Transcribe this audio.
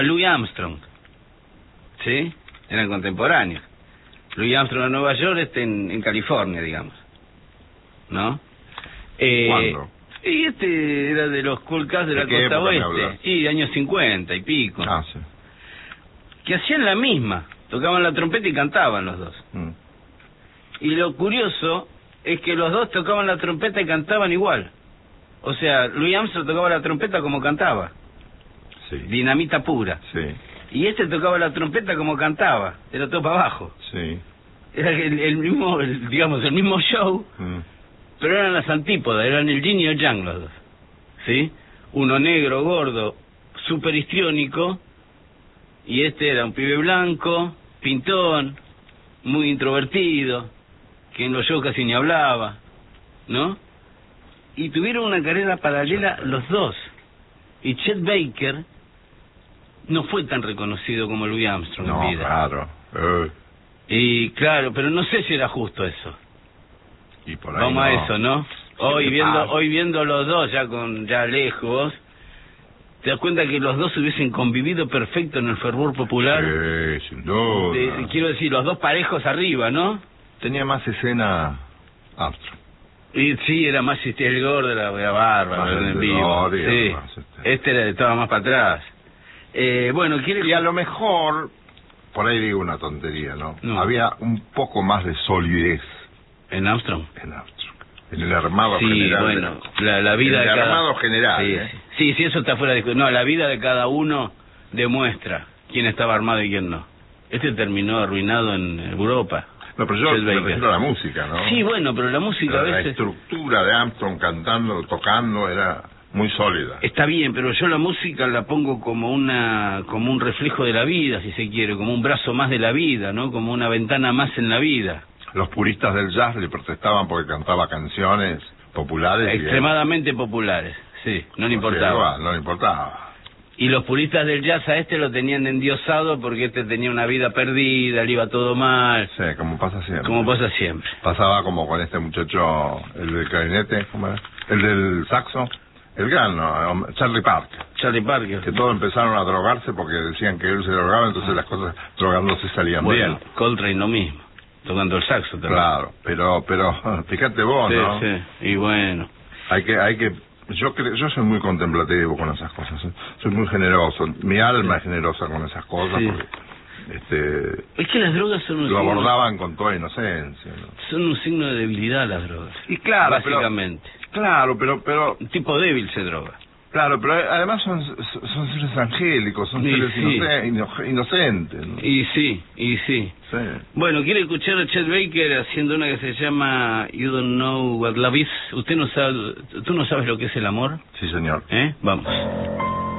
Louis Armstrong, ¿sí? Eran contemporáneos. Louis Armstrong en Nueva York, en California, digamos, ¿no? ¿Cuándo? Y era de los Cool Cats de la costa oeste, sí, de años 50 y pico. Ah, sí. Que hacían la misma, tocaban la trompeta y cantaban los dos. Y lo curioso es que los dos tocaban la trompeta y cantaban igual. O sea, Louis Armstrong tocaba la trompeta como cantaba. Sí. Dinamita pura. Sí. Y tocaba la trompeta como cantaba, era todo para abajo. Sí. Era el mismo, digamos, el mismo show, pero eran las antípodas, eran el yin y el yang los dos, ¿sí? Uno negro, gordo, súper histriónico, y era un pibe blanco, pintón, muy introvertido, que en los shows casi ni hablaba, ¿no? Y tuvieron una carrera paralela los dos. Y Chet Baker no fue tan reconocido como Louis Armstrong en vida. Claro. Y claro, pero no sé si era justo eso. Y por ahí vamos a eso, ¿no? Hoy viendo los dos ya lejos, te das cuenta que los dos hubiesen convivido perfecto en el fervor popular. Sí, sin duda. Quiero decir, los dos parejos arriba, ¿no? Tenía más escena Armstrong. Y sí, era más el gordo, la bárbara, en vivo. Sí. Estaba más para atrás. Bueno, y a lo mejor, por ahí digo una tontería, ¿no? Había un poco más de solidez. ¿En Armstrong? En Armstrong. En el armado general. Sí, bueno, la vida en el armado general. Sí, eso está fuera de discusión. No, la vida de cada uno demuestra quién estaba armado y quién no. Terminó arruinado en Europa. No, pero yo me refiero a la música, ¿no? Sí, bueno, pero la música a veces... La estructura de Armstrong cantando, tocando, era muy sólida. Está bien, pero yo la música la pongo como un reflejo de la vida, si se quiere, como un brazo más de la vida, ¿no? Como una ventana más en la vida. Los puristas del jazz le protestaban porque cantaba canciones populares. Extremadamente populares, sí, no le importaba. No le importaba. Y los puristas del jazz a lo tenían endiosado porque tenía una vida perdida, le iba todo mal. Sí, como pasa siempre. Como pasa siempre. Pasaba como con este muchacho, el del clarinete, ¿cómo era? El del saxo, el gran, ¿no? Charlie Parker. Charlie Parker. Que todos empezaron a drogarse porque decían que él se drogaba, entonces las cosas drogándose salían bien. Coltrane lo mismo, tocando el saxo también. Claro, pero fíjate vos, ¿no? Sí, y bueno. Hay que yo soy muy contemplativo con esas cosas, soy muy generoso, mi alma es generosa con esas cosas, porque es que las drogas son lo abordaban con toda inocencia, ¿no? Son un signo de debilidad las drogas. Y claro, básicamente. Pero un tipo débil se droga. Claro, pero además son seres angélicos, son seres inocentes, ¿no? Y sí. Bueno, quiere escuchar a Chet Baker haciendo una que se llama You Don't Know What Love Is. ¿Tú no sabes lo que es el amor? Sí, señor. Vamos.